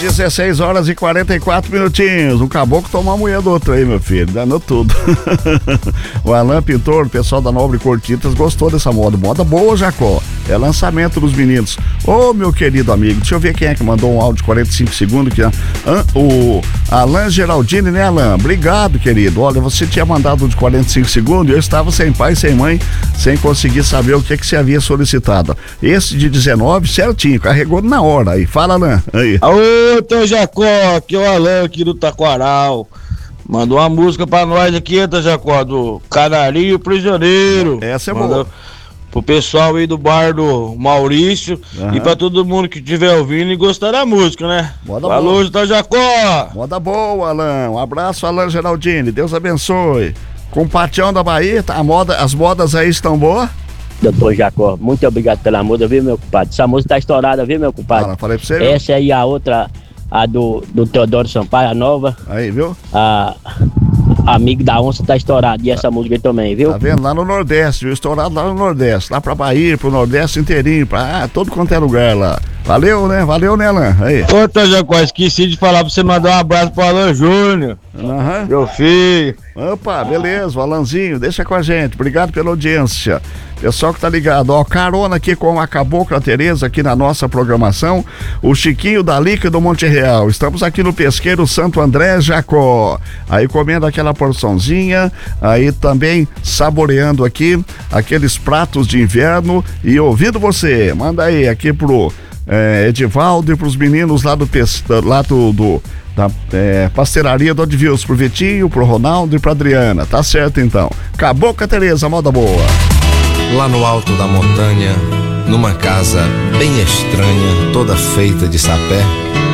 16 horas e 44 minutinhos. Um caboclo tomou a mulher do outro aí, meu filho. Danou tudo. O Alan Pintor, o pessoal da Nobre Cortitas, gostou dessa moda. Moda boa, Jacó. É lançamento dos meninos. Ô, meu querido amigo, deixa eu ver quem é que mandou um áudio de 45 segundos. O Alan Geraldini, né, Alan? Obrigado, querido. Olha, você tinha mandado um de 45 segundos e eu estava sem pai, sem mãe, sem conseguir saber o que você havia solicitado. Esse de 19, certinho, carregou na hora aí. Fala, Alan. Aí. Ô, teu Jacó, aqui é o Alan aqui do Taquaral. Mandou uma música pra nós aqui, teu Jacó, do Canarinho Prisioneiro. Essa é boa. Pro pessoal aí do bar do Maurício e pra todo mundo que estiver ouvindo e gostar da música, né? Falou, teu Jacó. Moda boa, Alan. Um abraço, Alan Geraldini. Deus abençoe. Com o Patião da Bahia, tá, as modas aí estão boas? Doutor Jacó, muito obrigado pela música, viu, meu compadre? Essa música tá estourada, viu, meu compadre? Falei pra você, essa aí, a outra, a do Teodoro Sampaio, a nova. Aí, viu? A Amigo da Onça tá estourado, e essa música aí também, viu? Tá vendo? Lá no Nordeste, viu? Estourado lá no Nordeste, lá pra Bahia, pro Nordeste inteirinho, pra todo quanto é lugar lá. Valeu, né? Valeu, né, Alan? Aí. Ô, teu Jacó, esqueci de falar pra você mandar um abraço pro Alan Júnior. Meu filho. Opa, beleza, o Alanzinho, deixa com a gente. Obrigado pela audiência. Pessoal que tá ligado, ó, carona aqui com a Cabocla Tereza aqui na nossa programação, o Chiquinho da Lica do Monte Real. Estamos aqui no Pesqueiro Santo André, Jacó. Aí comendo aquela porçãozinha, aí também saboreando aqui aqueles pratos de inverno e ouvindo você. Manda aí aqui pro Edivaldo e pros meninos lá da pastelaria do Odvilson, pro Vitinho, pro Ronaldo e pra Adriana. Tá certo então. Cabocla Tereza, moda boa. Lá no alto da montanha, numa casa bem estranha, toda feita de sapé,